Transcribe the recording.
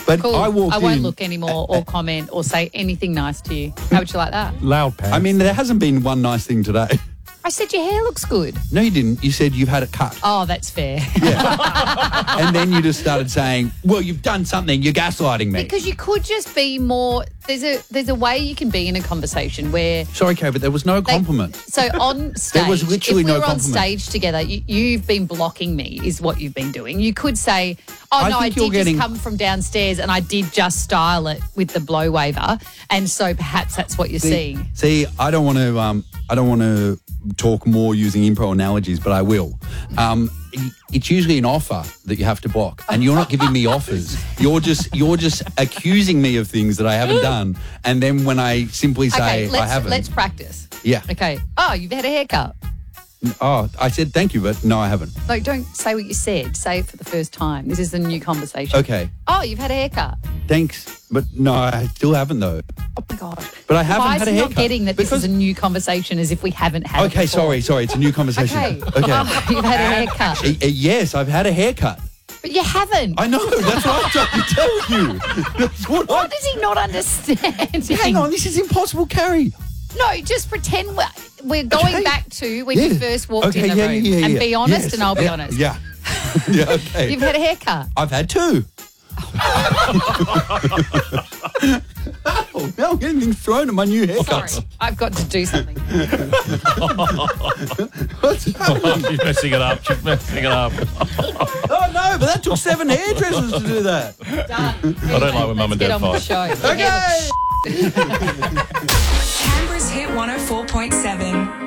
But Cool. I walked in. won't look anymore or comment or say anything nice to you. How would you like that? Loud pants. I mean, there hasn't been one nice thing today. I said your hair looks good. No, you didn't. You said you've had it cut. Oh, that's fair. Yeah. And then you just started saying, well, you've done something. You're gaslighting me. Because you could just be more. There's a way you can be in a conversation where. Sorry, Kay, but there was no compliment. So on stage, There was literally if we no were on compliment. stage together, you've been blocking me, is what you've been doing. You could say, I I think you're did getting- just come from downstairs and I did just style it with the blow waver, and so perhaps that's what you're seeing. See, I don't want to talk more using improv analogies, but I will. It's usually an offer that you have to block, and you're not giving me offers. You're just accusing me of things that I haven't done, and then when I simply say Okay, I haven't, let's practice. yeah. Okay. Oh, you've had a haircut. Oh, I said thank you, but no, I haven't. No, don't say what you said. Say it for the first time. This is a new conversation. Okay, Oh, you've had a haircut. thanks, but no, I still haven't though. Oh my God. But I haven't Why had is a he haircut. not getting that this Because- is a new conversation as if we haven't had it Okay, before? sorry, it's a new conversation. Okay. Okay. Oh, you've had a haircut. Yes, I've had a haircut. But you haven't. I know, that's what I'm trying to tell you. That's what What does he not understand? Hang on, this is impossible, Carrie. No, just pretend we're going Okay. back to when you first walked Okay, in the room. And be honest, Yes, and I'll be yeah, honest. Yeah. Yeah, okay. You've had a haircut. I've had two. Oh, now I'm getting things thrown at my new haircut. Sorry, I've got to do something. What's happening? She's messing it up. She's messing it up. Oh, no, but that took 7 hairdressers to do that. Done. I don't like when Mum and Dad Let's get on with the show. Okay. Canberra's Hit 104.7.